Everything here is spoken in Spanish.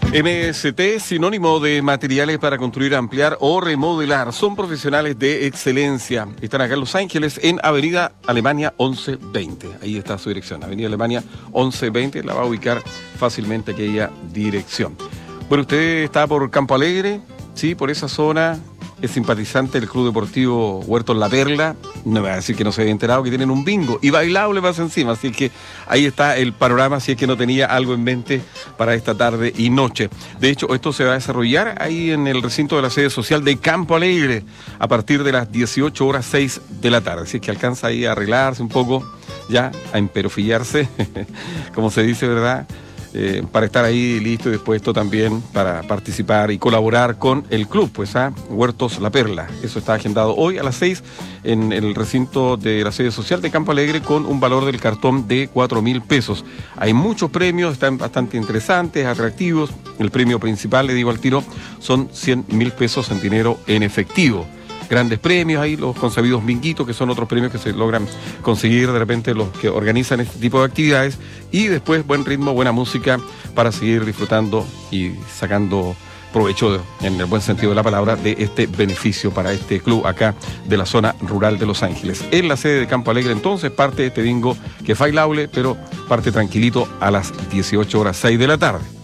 MST, sinónimo de materiales para construir, ampliar o remodelar. Son profesionales de excelencia. Están acá en Los Ángeles, en Avenida Alemania 1120. Ahí está su dirección, Avenida Alemania 1120. La va a ubicar fácilmente aquella dirección. Bueno, usted está por Campo Alegre, sí, por esa zona. Es simpatizante del Club Deportivo Huertos La Perla. No me va a decir que no se había enterado que tienen un bingo y bailable más encima. Así que ahí está el panorama, si es que no tenía algo en mente para esta tarde y noche. De hecho, esto se va a desarrollar ahí en el recinto de la sede social de Campo Alegre a partir de las 18:06 de la tarde. Así es que alcanza ahí a arreglarse un poco, ya a emperofillarse, como se dice, ¿verdad? Para estar ahí listo y dispuesto también para participar y colaborar con el club, pues Huertos La Perla. Eso está agendado hoy a las 6 en el recinto de la sede social de Campo Alegre con un valor del cartón de 4.000 pesos. Hay muchos premios, están bastante interesantes, atractivos. El premio principal, le digo al tiro, son 100.000 pesos en dinero en efectivo. Grandes premios ahí, los consabidos binguitos, que son otros premios que se logran conseguir de repente los que organizan este tipo de actividades, y después buen ritmo, buena música para seguir disfrutando y sacando provecho, en el buen sentido de la palabra, de este beneficio para este club acá de la zona rural de Los Ángeles. En la sede de Campo Alegre, entonces, parte de este bingo que es bailable, pero parte tranquilito a las 18:06 de la tarde.